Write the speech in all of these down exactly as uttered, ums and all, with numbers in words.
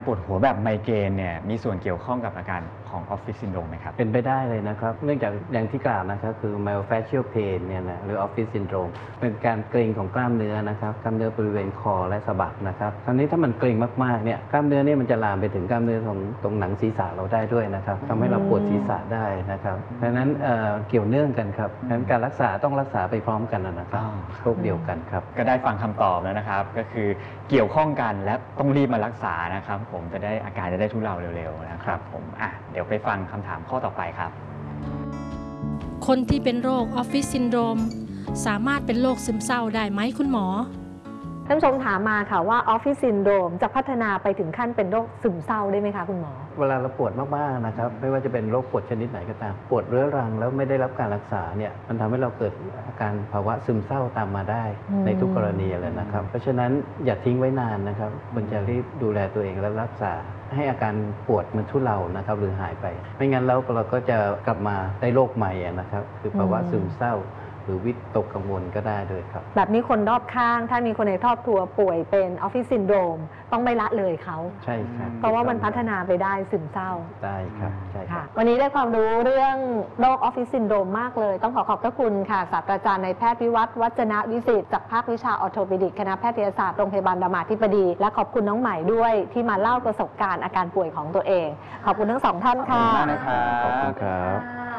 ปวดหัวแบบไมเกรนเนี่ยมีส่วนเกี่ยวข้องกับอาการของออฟฟิศซินโดรมไหมครับเป็นไปได้เลยนะครับเนื่องจากอย่างที่กล่าวนะครับคือ myofascial pain เนี่ยนะหรือ office syndrome เป็นการเกร็งของกล้ามเนื้อนะครับกล้ามเนื้อบริเวณคอและสะบักนะครับคราวนี้ถ้ามันเกร็งมากๆเนี่ยกล้ามเนื้อเนี่ยมันจะลามไปถึงกล้ามเนื้อของตรงหนังศีรษะเราได้ด้วยนะครับทำให้เราปวดศีรษะได้นะครับดังนั้นเอ่อเกี่ยวเนื่องกันครับดังนั้นการรักษาต้องรักษาไปพร้อมกันนะครับโรคเดียวกันครับก็ได้ฟังคำตอบแล้วนะครับก็คือเกี่ยวข้องกันและต้องรีบมารักษานะครับผมจะได้อาการจะได้ทุเลาเร็วๆนะครับผมอ่ะเดี๋ยวไปฟังคำถามข้อต่อไปครับคนที่เป็นโรคออฟฟิศซินโดรมสามารถเป็นโรคซึมเศร้าได้ไหมคุณหมอท่านผู้ชมถามมาค่ะว่าออฟฟิศซินโดรมจะพัฒนาไปถึงขั้นเป็นโรคซึมเศร้าได้ไหมคะคุณหมอเวลาเราปวดมากๆนะครับไม่ว่าจะเป็นโรคปวดชนิดไหนก็ตามปวดเรื้อรังแล้วไม่ได้รับการรักษาเนี่ยมันทำให้เราเกิดอาการภาวะซึมเศร้าตามมาได้ในทุกกรณีเลยนะครับเพราะฉะนั้นอย่าทิ้งไว้นานนะครับควรจะรีบดูแลตัวเองและรักษาให้อาการปวดมันทุเลานะครับหรือหายไปไม่งั้นแล้วเราก็จะกลับมาได้โรคใหม่นะครับคือภาวะซึมเศร้าหรือวิตกกังวลก็ได้ด้วยครับแบบนี้คนรอบข้างถ้ามีคนในครอบครัวป่วยเป็นออฟฟิศซินโดรมต้องไม่ละเลยเขาใช่ครับเพราะว่ามันพัฒนาไปได้ซึมเศร้าได้ครับใช่ครับวันนี้ได้ความรู้เรื่องโรคออฟฟิศซินโดรมมากเลยต้องขอขอบพระคุณค่ะศาสตราจารย์นายแพทย์วิวัฒน์วัจนวิสิทธิ์จากภาควิชาออร์โทปิดิกคณะแพทยศาสตร์โรงพยาบาลรามาธิบดีและขอบคุณน้องใหม่ด้วยที่มาเล่าประสบการณ์อาการป่วยของตัวเองขอบคุณทั้งสองท่านค่ะขอบคุณมากนะครับขอบคุณครับ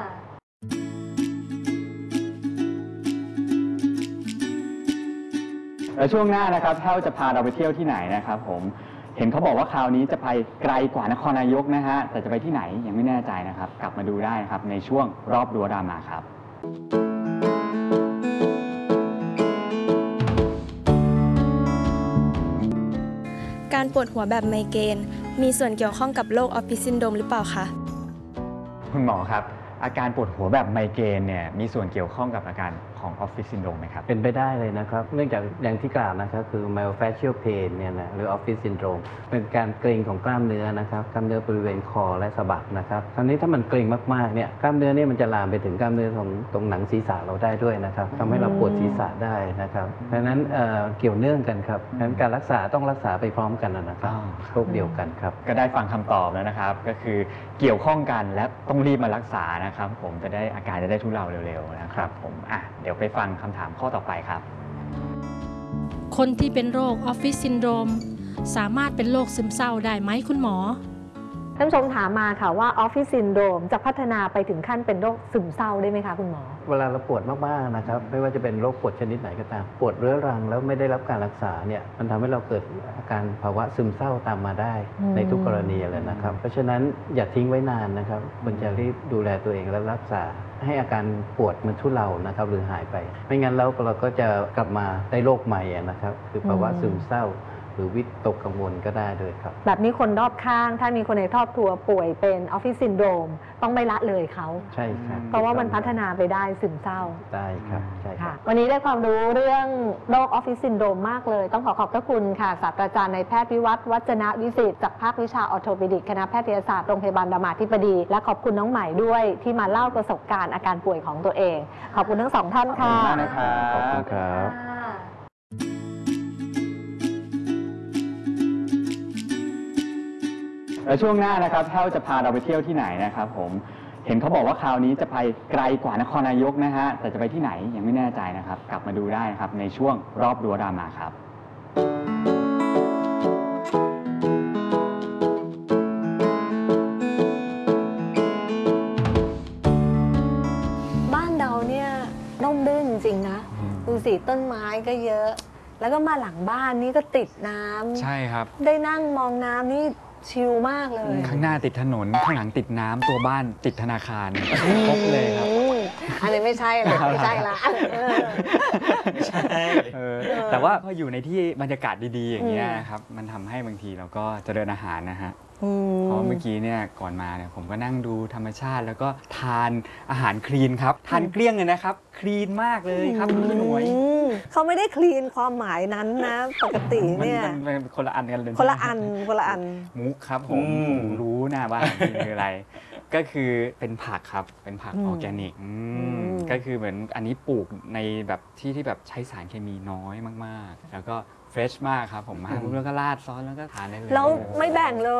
แล้วช่วงหน้านะครับแพทย์จะพาเราไปเที่ยวที่ไหนนะครับผมเห็นเขาบอกว่าคราวนี้จะไปไกลกว่านครนายกนะฮะแต่จะไปที่ไหนยังไม่แน่ใจนะครับกลับมาดูได้ครับในช่วงรอบรั้วรามาครับการปวดหัวแบบไมเกรนมีส่วนเกี่ยวข้องกับโรคออฟฟิศซินโดรมหรือเปล่าคะคุณหมอครับอาการปวดหัวแบบไมเกรนเนี่ยมีส่วนเกี่ยวข้องกับอาการของออฟฟิศซินโดรมไหมครับเป็นไปได้เลยนะครับเนื่องจากอย่างที่กล่าวนะครับคือ myofascial pain เนี่ยนะหรือ office syndrome เป็นการเกร็งของกล้ามเนื้อนะครับกล้ามเนื้อบริเวณคอและสะบักนะครับคราวนี้ถ้ามันเกร็งมากๆเนี่ยกล้ามเนื้อเนี่ยมันจะลามไปถึงกล้ามเนื้อของตรงหนังศีรษะเราได้ด้วยนะครับทำให้เราปวดศีรษะได้นะครับดังนั้นเอ่อเกี่ยวเนื่องกันครับดังนั้นการรักษาต้องรักษาไปพร้อมกันนะครับโรคเดียวกันครับก็ได้ฟังคำตอบแล้วนะครับก็คือเกี่ยวข้องกันและต้องรีบมารักษานะครับผมจะได้อาการจะได้ทุเลาเร็วๆนะครับผมอ่ะเดี๋ยวไปฟังคำถามข้อต่อไปครับคนที่เป็นโรคออฟฟิศซินโดรมสามารถเป็นโรคซึมเศร้าได้ไหมคุณหมอท่านผู้ชมถามมาค่ะว่าออฟฟิศซินโดรมจะพัฒนาไปถึงขั้นเป็นโรคซึมเศร้าได้ไหมคะคุณหมอเวลาเราปวดมากๆนะครับไม่ว่าจะเป็นโรคปวดชนิดไหนก็ตามปวดเรื้อรังแล้วไม่ได้รับการรักษาเนี่ยมันทำให้เราเกิดอาการภาวะซึมเศร้าตามมาได้ในทุกกรณีเลยนะครับเพราะฉะนั้นอย่าทิ้งไว้นานนะครับควรจะรีบดูแลตัวเองและรักษาให้อาการปวดมันทุเลานะครับหรือหายไปไม่งั้นแล้วเราก็จะกลับมาได้โรคใหม่นะครับคือภาวะซึมเศร้าหรือวิตกกังวลก็ได้ด้วยครับแบบนี้คนรอบข้างถ้ามีคนในครอบครัวป่วยเป็นออฟฟิศซินโดรมต้องไม่ละเลยเขาใช่ครับเพราะว่ามันพัฒนาไปได้ซึมเศร้าได้ครับใช่ครับวันนี้ได้ความรู้เรื่องโรคออฟฟิศซินโดรมมากเลยต้องขอขอบพระคุณค่ะศาสตราจารย์นายแพทย์วิวัฒน์วัจนวิสิทธิ์จากภาควิชาออร์โทปิดิกคณะแพทยศาสตร์โรงพยาบาลรามาธิบดีและขอบคุณน้องใหม่ด้วยที่มาเล่าประสบการณ์อาการป่วยของตัวเองขอบคุณทั้งสองท่านค่ะขอบคุณมากนะครับขอบคุณครับแล้วช่วงหน้านะครับแพทย์จะพาเราไปเที่ยวที่ไหนนะครับผมเห็นเขาบอกว่าคราวนี้จะไปไกลกว่านครนายกนะฮะแต่จะไปที่ไหนยังไม่แน่ใจนะครับกลับมาดูได้ครับในช่วงรอบรั้วรามาครับบ้านเราเนี่ยร่มรื่นจริงๆนะดูสิต้นไม้ก็เยอะแล้วก็มาหลังบ้านนี่ก็ติดน้ำใช่ครับได้นั่งมองน้ำนี่ชิลมากเลยข้างหน้าติดถนนข้างหลังติดน้ำตัวบ้านติดธนาคารครบเลยครับอันนี้ไม่ใช่ละไม่ใช่ละใช่แต่ว่าพออยู่ในที่บรรยากาศดีๆอย่างเงี้ยครับมันทำให้บางทีเราก็เจริญอาหารนะฮะเพราะเมื่อกี้เนี่ยก่อนมาเนี่ยผมก็นั่งดูธรรมชาติแล้วก็ทานอาหารคลีนครับทานเกลี้ยงเลยนะครับคลีนมากเลยครับพี่หน่วยเขาไม่ได้คลีนความหมายนั้นนะปกติเนี่ยมันคนละอันกันเลยคนละอันคนละอันมุกครับผมรู้นะว่าคืออะไรก็คือเป็นผักครับเป็นผักออร์แกนิกก็คือเหมือนอันนี้ปลูกในแบบที่ที่แบบใช้สารเคมีน้อยมากๆแล้วก็เฟรชมากครับผมมาแล้วก็ราดซอสแล้วก็ทานได้เลยแล้วไม่แบ่งเลย